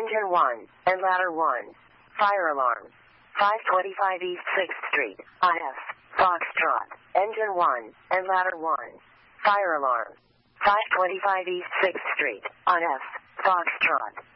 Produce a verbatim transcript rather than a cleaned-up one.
Engine one, and ladder one. Fire alarm. five twenty-five East sixth Street, I F, Foxtrot. Engine one, and ladder one. Fire alarm. five twenty-five East sixth Street, I F, Foxtrot.